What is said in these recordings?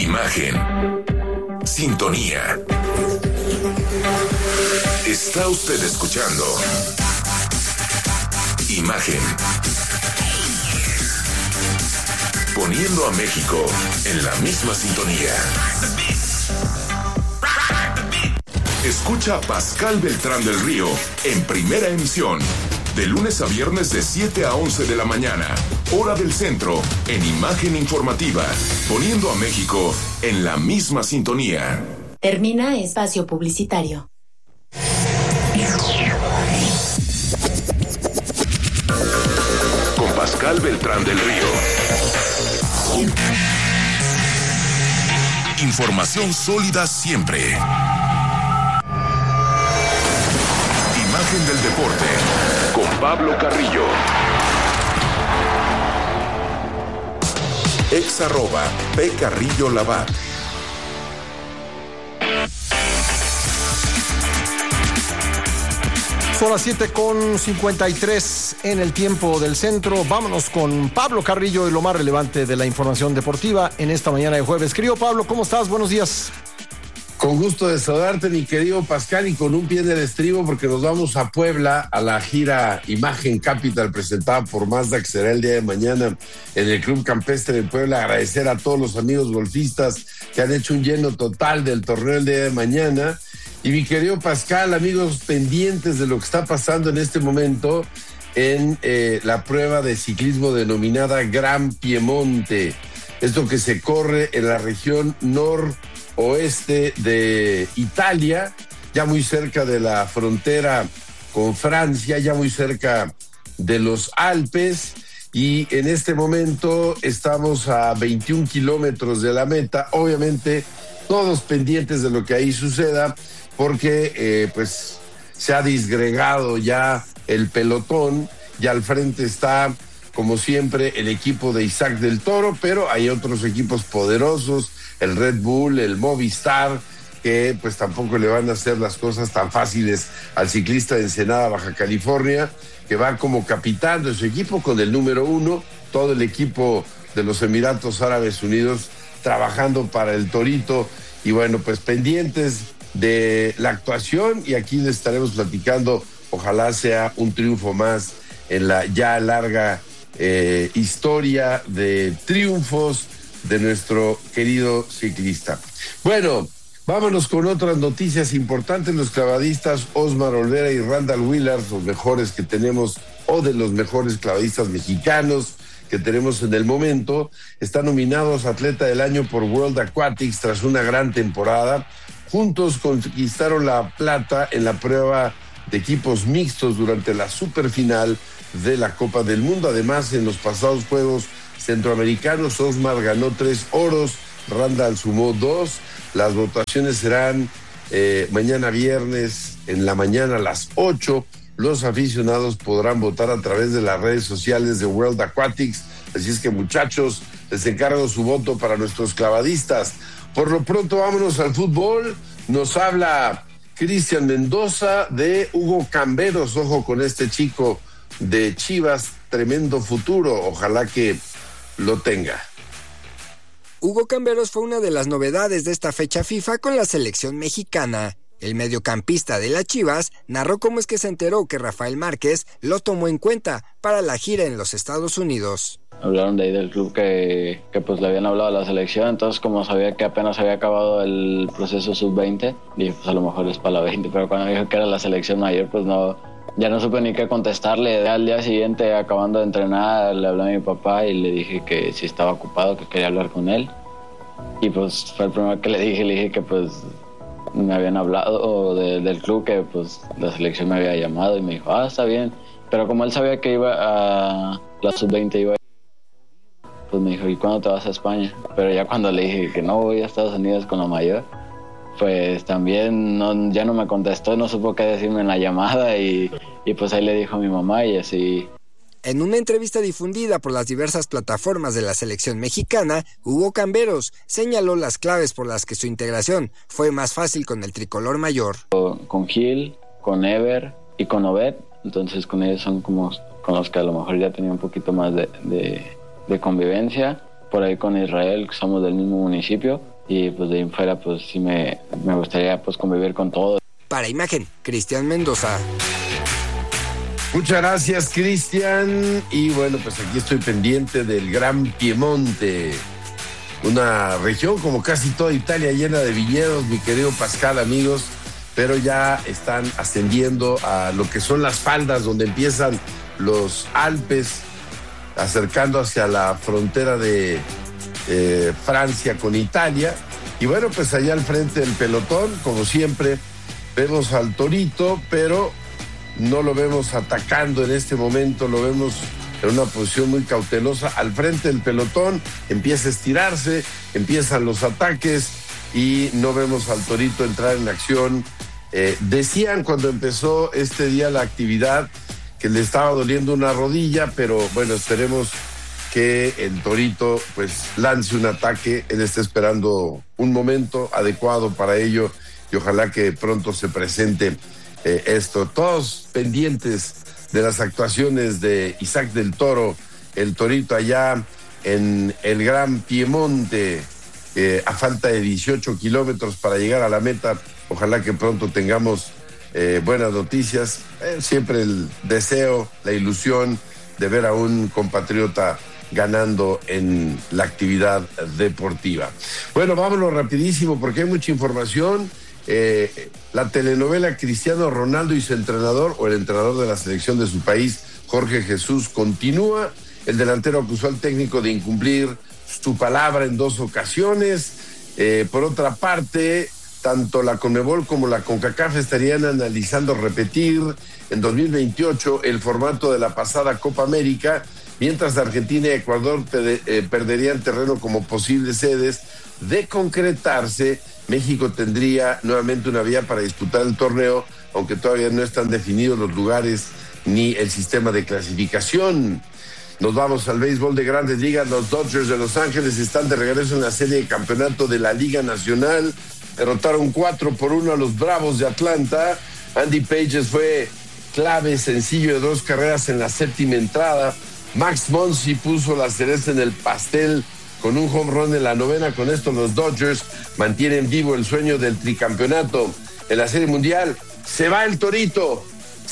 Imagen. Sintonía. Está usted escuchando Imagen. Poniendo a México en la misma sintonía. Escucha a Pascal Beltrán del Río en Primera Emisión, de lunes a viernes de 7 a 11 de la mañana, hora del centro, en Imagen Informativa, poniendo a México en la misma sintonía. Termina espacio publicitario. Con Pascal Beltrán del Río. Información sólida siempre. Imagen del deporte con Pablo Carrillo. @PCarrilloLabat. Son las 7:53 en el tiempo del centro. Vámonos con Pablo Carrillo y lo más relevante de la información deportiva en esta mañana de jueves. Querido Pablo, ¿cómo estás? Buenos días. Con gusto de saludarte, mi querido Pascal, y con un pie en el estribo porque nos vamos a Puebla a la gira Imagen Capital presentada por Mazda, que será el día de mañana en el Club Campestre de Puebla. Agradecer a todos los amigos golfistas que han hecho un lleno total del torneo el día de mañana. Y mi querido Pascal, amigos pendientes de lo que está pasando en este momento en la prueba de ciclismo denominada Gran Piemonte. Esto que se corre en la región noroeste de Italia, ya muy cerca de la frontera con Francia, ya muy cerca de los Alpes. Y en este momento estamos a 21 kilómetros de la meta. Obviamente, todos pendientes de lo que ahí suceda, porque pues se ha disgregado ya el pelotón y al frente está, como siempre, el equipo de Isaac del Toro, pero hay otros equipos poderosos, el Red Bull, el Movistar, que pues tampoco le van a hacer las cosas tan fáciles al ciclista de Ensenada, Baja California, que va como capitán de su equipo con el número 1, todo el equipo de los Emiratos Árabes Unidos trabajando para el Torito. Y bueno, pues pendientes de la actuación, y aquí les estaremos platicando, ojalá sea un triunfo más en la ya larga historia de triunfos de nuestro querido ciclista. Bueno, vámonos con otras noticias importantes. Los clavadistas Osmar Olvera y Randall Willard, los mejores que tenemos, o de los mejores clavadistas mexicanos que tenemos en el momento, están nominados a Atleta del Año por World Aquatics tras una gran temporada. Juntos conquistaron la plata en la prueba de equipos mixtos durante la superfinal de la Copa del Mundo. Además, en los pasados Juegos Centroamericanos, Osmar ganó 3 oros, Randall sumó 2. Las votaciones serán mañana viernes en la mañana a las 8. Los aficionados podrán votar a través de las redes sociales de World Aquatics. Así es que, muchachos, les encargo su voto para nuestros clavadistas. Por lo pronto, vámonos al fútbol. Nos habla Cristian Mendoza de Hugo Camberos. Ojo con este chico de Chivas, tremendo futuro. Ojalá que lo tenga. Hugo Camberos fue una de las novedades de esta fecha FIFA con la selección mexicana. El mediocampista de las Chivas narró cómo es que se enteró que Rafael Márquez lo tomó en cuenta para la gira en los Estados Unidos. Hablaron de ahí del club que pues le habían hablado a la selección, entonces como sabía que apenas había acabado el proceso sub-20, dije pues a lo mejor es para la 20, pero cuando dijo que era la selección mayor, pues no, ya no supe ni qué contestarle. Al día siguiente, acabando de entrenar, le hablé a mi papá y le dije que si estaba ocupado, que quería hablar con él. Y pues fue el primero que le dije que pues me habían hablado del club, que pues la selección me había llamado, y me dijo, está bien. Pero como él sabía que iba a la sub-20, pues me dijo, ¿y cuándo te vas a España? Pero ya cuando le dije que no voy a Estados Unidos con la mayor, pues también ya no me contestó, no supo qué decirme en la llamada, y pues ahí le dijo a mi mamá, y así. En una entrevista difundida por las diversas plataformas de la selección mexicana, Hugo Camberos señaló las claves por las que su integración fue más fácil con el tricolor mayor. Con Gil, con Ever y con Obed, entonces con ellos son como con los que a lo mejor ya tenía un poquito más de convivencia. Por ahí con Israel, que somos del mismo municipio, y pues de ahí en fuera pues sí me gustaría pues convivir con todos. Para Imagen, Cristian Mendoza. Muchas gracias, Cristian. Y bueno, pues aquí estoy pendiente del Gran Piemonte, una región como casi toda Italia llena de viñedos, mi querido Pascal, amigos, pero ya están ascendiendo a lo que son las faldas donde empiezan los Alpes, acercando hacia la frontera de Francia con Italia. Y bueno, pues allá al frente del pelotón, como siempre, vemos al Torito, pero no lo vemos atacando en este momento, lo vemos en una posición muy cautelosa. Al frente del pelotón empieza a estirarse, empiezan los ataques y no vemos al Torito entrar en acción. Decían cuando empezó este día la actividad que le estaba doliendo una rodilla, pero bueno, esperemos que el Torito pues lance un ataque. Él está esperando un momento adecuado para ello y ojalá que pronto se presente esto. Todos pendientes de las actuaciones de Isaac del Toro, el Torito allá en el Gran Piemonte, a falta de 18 kilómetros para llegar a la meta. Ojalá que pronto tengamos buenas noticias. Siempre el deseo, la ilusión de ver a un compatriota ganando en la actividad deportiva. Bueno, vámonos rapidísimo porque hay mucha información. La telenovela Cristiano Ronaldo y su entrenador, o el entrenador de la selección de su país, Jorge Jesús, continúa. El delantero acusó al técnico de incumplir su palabra en 2 ocasiones. Por otra parte, tanto la CONMEBOL como la CONCACAF estarían analizando repetir en 2028 el formato de la pasada Copa América, mientras Argentina y Ecuador perderían terreno como posibles sedes. De concretarse, México tendría nuevamente una vía para disputar el torneo, aunque todavía no están definidos los lugares ni el sistema de clasificación. Nos vamos al béisbol de Grandes Ligas. Los Dodgers de Los Ángeles están de regreso en la serie de campeonato de la Liga Nacional. Derrotaron 4-1 a los Bravos de Atlanta. Andy Pages fue clave, sencillo de 2 carreras en la 7ª entrada. Max Muncy puso la cereza en el pastel con un home run en la 9ª. Con esto los Dodgers mantienen vivo el sueño del tricampeonato. En la Serie Mundial se va el Torito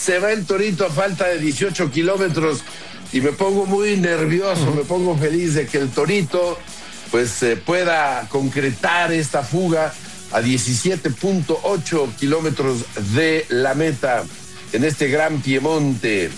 a falta de 18 kilómetros y me pongo muy nervioso, me pongo feliz de que el Torito pues pueda concretar esta fuga a 17.8 kilómetros de la meta en este Gran Piemonte.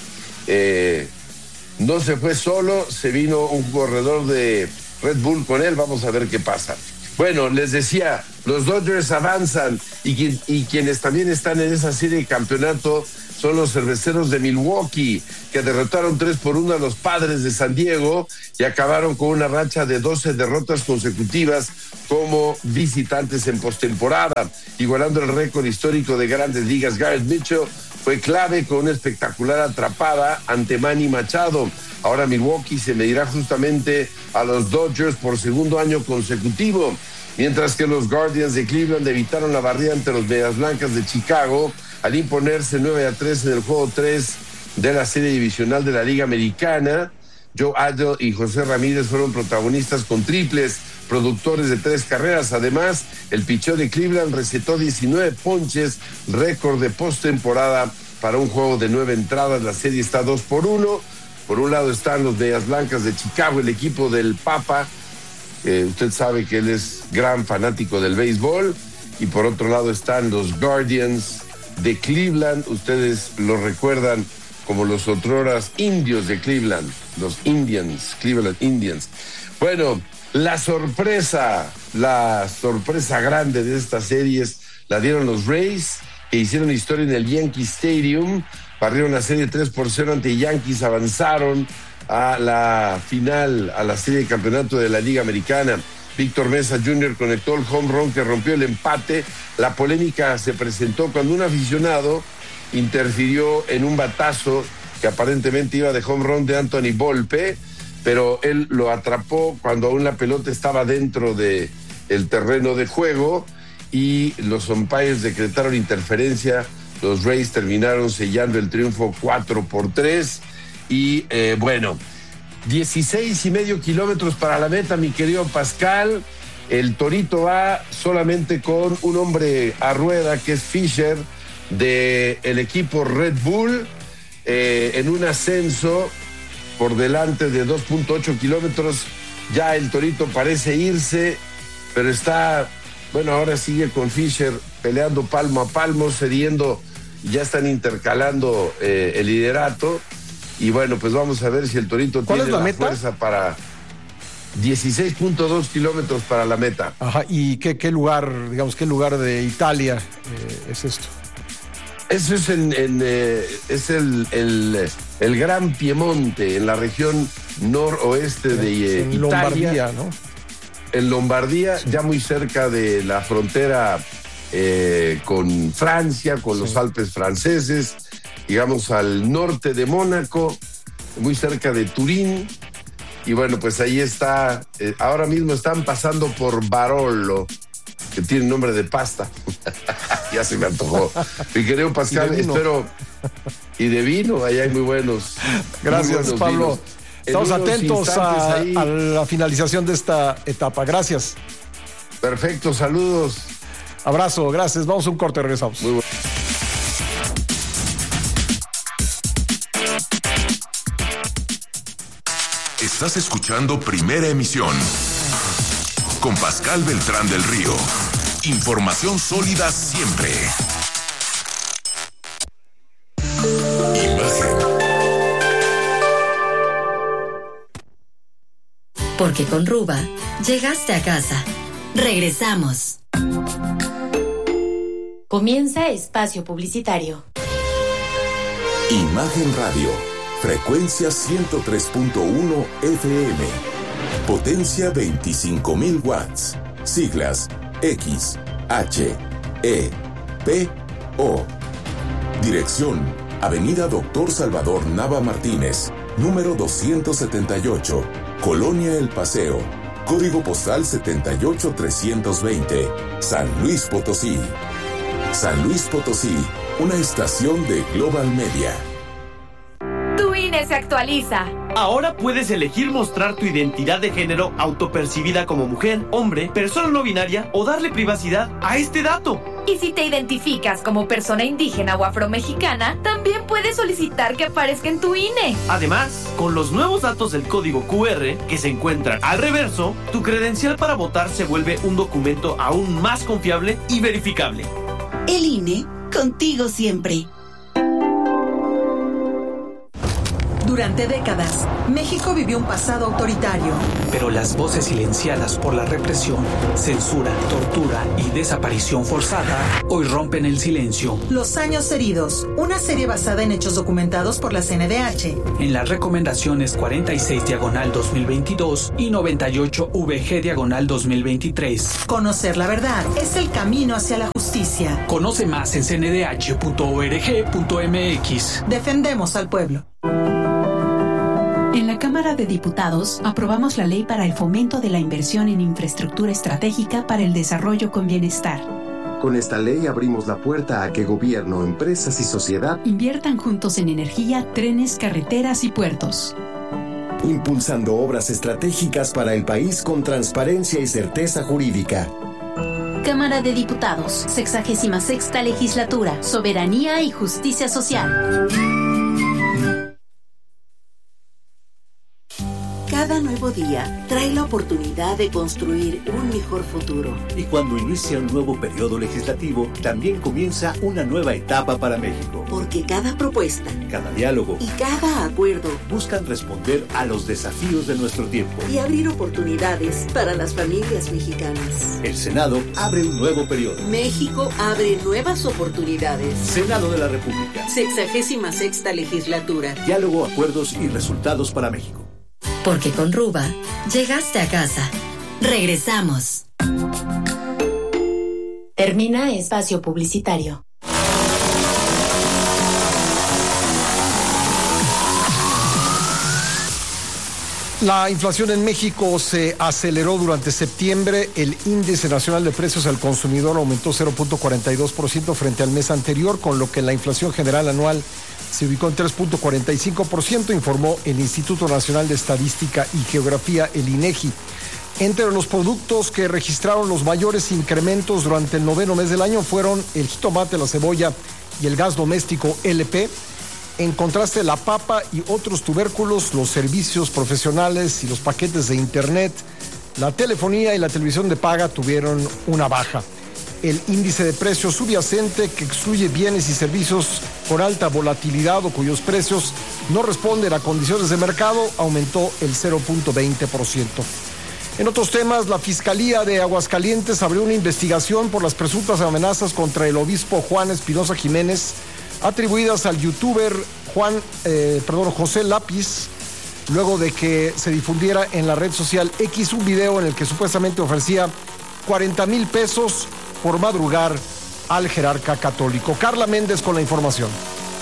No se fue solo, se vino un corredor de Red Bull con él. Vamos a ver qué pasa. Bueno, les decía, los Dodgers avanzan y quienes también están en esa serie de campeonato son los Cerveceros de Milwaukee, que derrotaron 3-1 a los Padres de San Diego y acabaron con una racha de 12 derrotas consecutivas como visitantes en postemporada, igualando el récord histórico de Grandes Ligas. Garrett Mitchell fue clave con una espectacular atrapada ante Manny Machado. Ahora Milwaukee se medirá justamente a los Dodgers por segundo año consecutivo, mientras que los Guardians de Cleveland evitaron la barrida ante los Medias Blancas de Chicago al imponerse 9-3 en el juego 3 de la serie divisional de la Liga Americana. Joe Adell y José Ramírez fueron protagonistas con triples, productores de 3 carreras. Además, el picheo de Cleveland recetó 19 ponches, récord de postemporada para un juego de 9 entradas. La serie está 2-1. Por un lado están los Medias Blancas de Chicago, el equipo del Papa. Usted sabe que él es gran fanático del béisbol. Y por otro lado están los Guardians de Cleveland. Ustedes lo recuerdan como los otroras indios de Cleveland, los Indians, Cleveland Indians. Bueno, la sorpresa grande de estas series la dieron los Rays, que hicieron historia en el Yankee Stadium, barrieron la serie 3-0 ante Yankees, avanzaron a la final, a la serie de campeonato de la Liga Americana. Víctor Mesa Jr. conectó el home run que rompió el empate. La polémica se presentó cuando un aficionado interfirió en un batazo que aparentemente iba de home run de Anthony Volpe, pero él lo atrapó cuando aún la pelota estaba dentro del terreno de juego y los umpires decretaron interferencia. Los Rays terminaron sellando el triunfo 4-3 y bueno, 16.5 kilómetros para la meta, mi querido Pascal. El Torito va solamente con un hombre a rueda, que es Fisher, del equipo Red Bull, en un ascenso por delante de 2.8 kilómetros. Ya el Torito parece irse, pero ahora sigue con Fisher peleando palmo a palmo, cediendo, ya están intercalando el liderato. Y bueno, pues vamos a ver si el Torito tiene la fuerza para 16.2 kilómetros para la meta. Ajá, ¿y qué lugar de Italia es esto? Eso es es el Gran Piemonte, en la región noroeste de en Italia. Lombardía, ¿no? En Lombardía, sí, ya muy cerca de la frontera con Francia, con los Alpes franceses, digamos al norte de Mónaco, muy cerca de Turín. Y bueno, pues ahí está. Ahora mismo están pasando por Barolo, que tiene nombre de pasta. Ya se me antojó. Mi querido Pascal, espero. Y de vino, ahí hay muy buenos. Gracias, muy buenos Pablo. vinos. Estamos atentos a la finalización de esta etapa. Gracias. Perfecto, saludos. Abrazo, gracias. Vamos a un corte, regresamos. Muy bueno. Estás escuchando Primera Emisión con Pascal Beltrán del Río. Información sólida siempre. Imagen. Porque con Ruba llegaste a casa. Regresamos. Comienza espacio publicitario. Imagen Radio. Frecuencia 103.1 FM. Potencia 25.000 watts. Siglas X, H, E, P, O. Dirección: Avenida Doctor Salvador Nava Martínez, número 278, Colonia El Paseo. Código postal 78320, San Luis Potosí. San Luis Potosí, una estación de Global Media. Tu INE se actualiza. Ahora puedes elegir mostrar tu identidad de género autopercibida como mujer, hombre, persona no binaria o darle privacidad a este dato. Y si te identificas como persona indígena o afromexicana, también puedes solicitar que aparezca en tu INE. Además, con los nuevos datos del código QR que se encuentran al reverso, tu credencial para votar se vuelve un documento aún más confiable y verificable. El INE, contigo siempre. Durante décadas, México vivió un pasado autoritario. Pero las voces silenciadas por la represión, censura, tortura y desaparición forzada hoy rompen el silencio. Los años heridos, una serie basada en hechos documentados por la CNDH. En las recomendaciones 46/2022 y 98/VG/2023. Conocer la verdad es el camino hacia la justicia. Conoce más en cndh.org.mx. Defendemos al pueblo. En la Cámara de Diputados aprobamos la ley para el fomento de la inversión en infraestructura estratégica para el desarrollo con bienestar. Con esta ley abrimos la puerta a que gobierno, empresas y sociedad inviertan juntos en energía, trenes, carreteras y puertos. Impulsando obras estratégicas para el país con transparencia y certeza jurídica. Cámara de Diputados, 66ª Legislatura, Soberanía y Justicia Social. Cada nuevo día trae la oportunidad de construir un mejor futuro. Y cuando inicia un nuevo periodo legislativo, también comienza una nueva etapa para México. Porque cada propuesta, cada diálogo y cada acuerdo buscan responder a los desafíos de nuestro tiempo y abrir oportunidades para las familias mexicanas. El Senado abre un nuevo periodo. México abre nuevas oportunidades. Senado de la República. 66ª Legislatura. Diálogo, acuerdos y resultados para México. Porque con Ruba llegaste a casa. Regresamos. Termina espacio publicitario. La inflación en México se aceleró durante septiembre. El índice nacional de precios al consumidor aumentó 0.42% frente al mes anterior, con lo que la inflación general anual se ubicó en 3.45%, informó el Instituto Nacional de Estadística y Geografía, el INEGI. Entre los productos que registraron los mayores incrementos durante el 9º mes del año fueron el jitomate, la cebolla y el gas doméstico LP. En contraste, la papa y otros tubérculos, los servicios profesionales y los paquetes de internet, la telefonía y la televisión de paga tuvieron una baja. El índice de precios subyacente, que excluye bienes y servicios con alta volatilidad o cuyos precios no responden a condiciones de mercado, aumentó el 0.20%. En otros temas, la Fiscalía de Aguascalientes abrió una investigación por las presuntas amenazas contra el obispo Juan Espinosa Jiménez, atribuidas al youtuber José Lápiz, luego de que se difundiera en la red social X un video en el que supuestamente ofrecía 40,000 pesos por madrugar al jerarca católico. Carla Méndez con la información.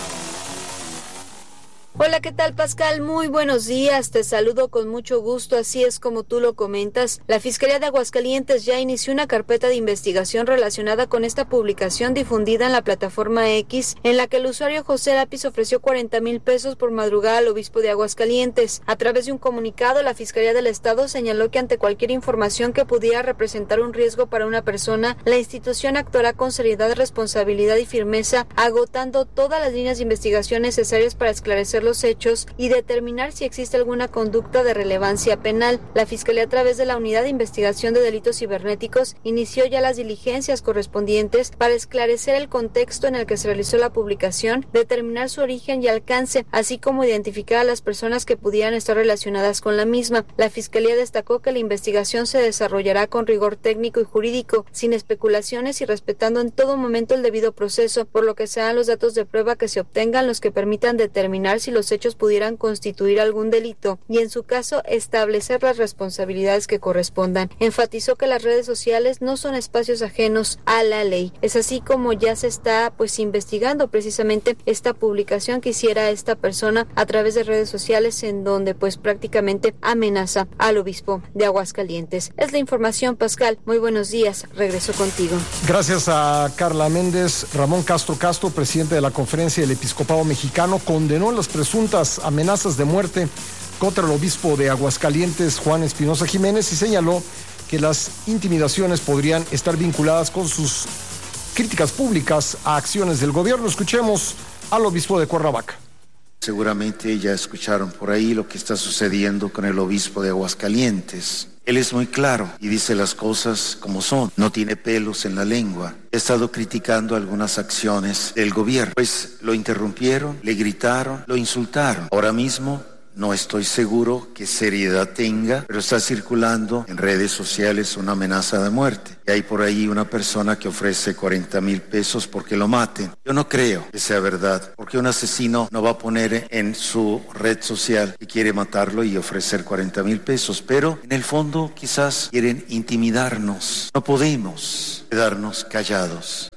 Hola, ¿qué tal, Pascal? Muy buenos días, te saludo con mucho gusto. Así es como tú lo comentas, la Fiscalía de Aguascalientes ya inició una carpeta de investigación relacionada con esta publicación difundida en la plataforma X, en la que el usuario José Lápiz ofreció 40,000 pesos por madrugar al obispo de Aguascalientes. A través de un comunicado, la Fiscalía del Estado señaló que ante cualquier información que pudiera representar un riesgo para una persona, la institución actuará con seriedad, responsabilidad y firmeza, agotando todas las líneas de investigación necesarias para esclarecer los hechos y determinar si existe alguna conducta de relevancia penal. La Fiscalía, a través de la Unidad de Investigación de Delitos Cibernéticos, inició ya las diligencias correspondientes para esclarecer el contexto en el que se realizó la publicación, determinar su origen y alcance, así como identificar a las personas que pudieran estar relacionadas con la misma. La Fiscalía destacó que la investigación se desarrollará con rigor técnico y jurídico, sin especulaciones y respetando en todo momento el debido proceso, por lo que serán los datos de prueba que se obtengan los que permitan determinar si los hechos pudieran constituir algún delito y, en su caso, establecer las responsabilidades que correspondan. Enfatizó que las redes sociales no son espacios ajenos a la ley. Es así como ya se está investigando precisamente esta publicación que hiciera esta persona a través de redes sociales, en donde prácticamente amenaza al obispo de Aguascalientes. Es la información, Pascal. Muy buenos días. Regreso contigo. Gracias a Carla Méndez. Ramón Castro, presidente de la Conferencia del Episcopado Mexicano, condenó las presuntas amenazas de muerte contra el obispo de Aguascalientes, Juan Espinosa Jiménez, y señaló que las intimidaciones podrían estar vinculadas con sus críticas públicas a acciones del gobierno. Escuchemos al obispo de Cuernavaca. Seguramente ya escucharon por ahí lo que está sucediendo con el obispo de Aguascalientes. Él es muy claro y dice las cosas como son, no tiene pelos en la lengua. He estado criticando algunas acciones del gobierno, pues lo interrumpieron, le gritaron, lo insultaron. Ahora mismo no estoy seguro qué seriedad tenga, pero está circulando en redes sociales una amenaza de muerte. Y hay por ahí una persona que ofrece 40,000 pesos porque lo maten. Yo no creo que sea verdad, porque un asesino no va a poner en su red social que quiere matarlo y ofrecer 40,000 pesos, pero en el fondo quizás quieren intimidarnos. No podemos quedarnos callados.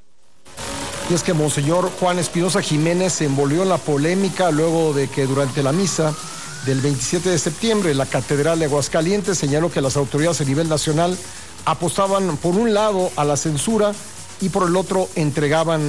Y es que Monseñor Juan Espinosa Jiménez se envolvió en la polémica luego de que durante la misa del 27 de septiembre en la Catedral de Aguascalientes señaló que las autoridades a nivel nacional apostaban por un lado a la censura y por el otro entregaban